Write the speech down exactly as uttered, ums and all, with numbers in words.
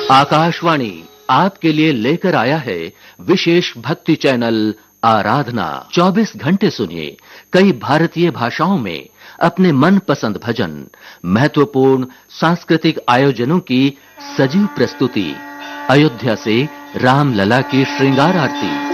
आकाशवाणी आपके लिए लेकर आया है विशेष भक्ति चैनल आराधना। चौबीस घंटे सुनिए कई भारतीय भाषाओं में अपने मनपसंद भजन, महत्वपूर्ण सांस्कृतिक आयोजनों की सजीव प्रस्तुति, अयोध्या से रामलला की श्रृंगार आरती,